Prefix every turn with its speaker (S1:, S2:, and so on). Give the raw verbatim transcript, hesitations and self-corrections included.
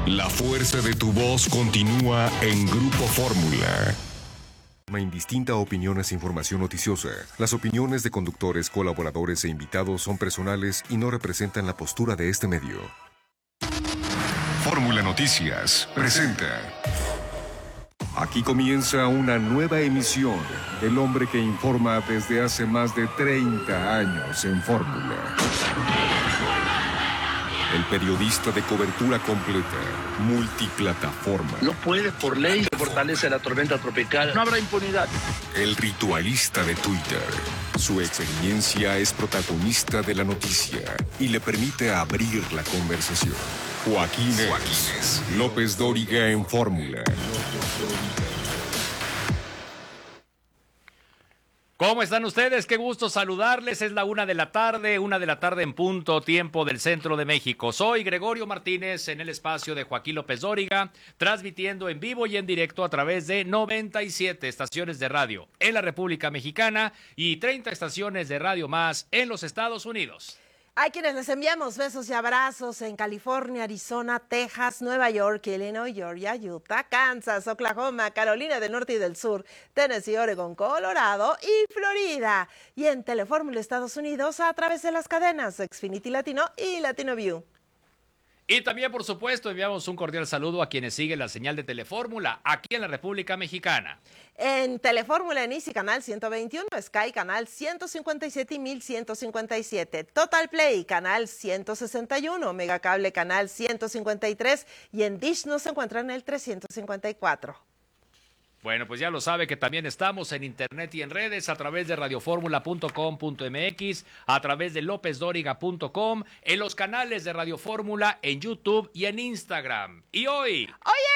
S1: La fuerza de tu voz continúa en Grupo Fórmula. Una indistinta opinión es información noticiosa. Las opiniones de conductores, colaboradores e invitados son personales y no representan la postura de este medio. Fórmula Noticias presenta. Aquí comienza una nueva emisión del hombre que informa desde hace más de treinta años en Fórmula. El periodista de cobertura completa, multiplataforma.
S2: No puede, por ley, se fortalece la tormenta tropical. No habrá impunidad.
S1: El ritualista de Twitter. Su experiencia es protagonista de la noticia y le permite abrir la conversación. Joaquín Joaquínez López Dóriga en Fórmula.
S3: ¿Cómo están ustedes? Qué gusto saludarles. Es la una de la tarde, una de la tarde en punto, tiempo del centro de México. Soy Gregorio Martínez en el espacio de Joaquín López Dóriga, transmitiendo en vivo y en directo a través de noventa y siete estaciones de radio en la República Mexicana y treinta estaciones de radio más en los Estados Unidos.
S4: Hay quienes les enviamos besos y abrazos en California, Arizona, Texas, Nueva York, Illinois, Georgia, Utah, Kansas, Oklahoma, Carolina del Norte y del Sur, Tennessee, Oregon, Colorado y Florida. Y en Telefórmula Estados Unidos a través de las cadenas Xfinity Latino y Latino View.
S3: Y también, por supuesto, enviamos un cordial saludo a quienes siguen la señal de Telefórmula aquí en la República Mexicana.
S4: En Telefórmula en Easy, canal ciento veintiuno, Sky, canal ciento cincuenta y siete y mil ciento cincuenta y siete, Total Play, canal ciento sesenta y uno, Megacable, canal ciento cincuenta y tres y en Dish nos encuentran en el trescientos cincuenta y cuatro.
S3: Bueno, pues ya lo sabe que también estamos en internet y en redes a través de radioformula punto com punto m x, a través de lópez dóriga punto com, en los canales de Radio Fórmula, en YouTube y en Instagram. Y hoy...
S4: ¡Oye!